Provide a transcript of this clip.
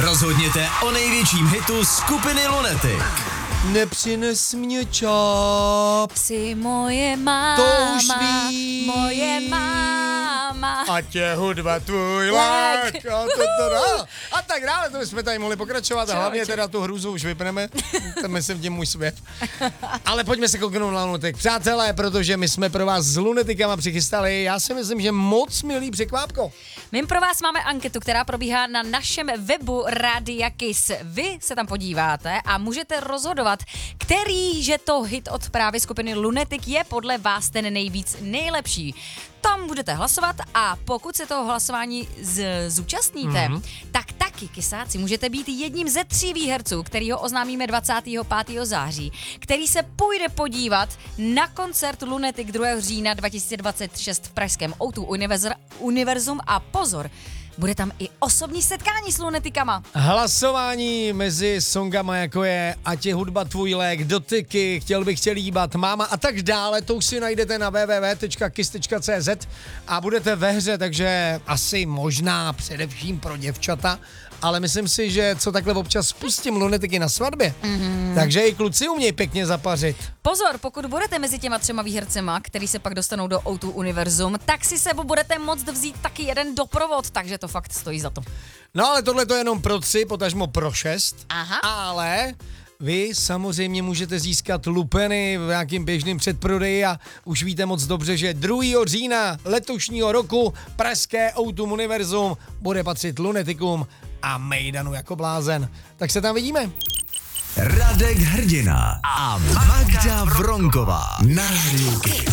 Rozhodněte o největším hitu skupiny Lunatic. Nepřines mě čáp. Jsi moje máma, To už vím. moje máma. Ať je hudba tvůj lék. A tak dále, to jsme tady mohli pokračovat a hlavně teda tu hruzu už vypneme. To myslím tím můj svět. Ale pojďme se kouknout na Lunatic. Přátelé, protože my jsme pro vás s Lunaticama přichystali, já si myslím, že moc milý překvápko. My pro vás máme anketu, která probíhá na našem webu Rádia Kiss. Vy se tam podíváte a můžete rozhodovat, který že to hit od právě skupiny Lunatic je podle vás ten nejlepší. Tam budete hlasovat a pokud se toho hlasování zúčastníte, tak taky, kysáci, můžete být jedním ze 3 výherců, kterýho oznámíme 25. září, který se půjde podívat na koncert Lunatic 2. října 2026 v pražském O2 Univerzum a pozor, bude tam i osobní setkání s Lunaticama. Hlasování mezi songama, jako je Ať je hudba tvůj lék, Dotyky, Chtěl bych tě líbat, Máma a tak dále, to už si najdete na www.kiss.cz a budete ve hře, takže asi možná především pro děvčata, ale myslím si, že co takhle občas spustím Lunaticy na svatbě, takže i kluci umějí pěkně zapařit. Pozor, pokud budete mezi těma 3 výhercema, který se pak dostanou do O2 Univerzum, tak si sebou budete moct vzít taky jeden doprovod, takže to fakt stojí za to. No ale tohle to je jenom pro 3, potažmo pro 6. Aha. Ale vy samozřejmě můžete získat lupeny v nějakým běžným předprodeji a už víte moc dobře, že 2. října letošního roku pražské O2 Univerzum bude patřit Lunaticům a mejdanu jako blázen. Tak se tam vidíme. Radek Hrdina a Magda Vronková na Rádiu Kiss.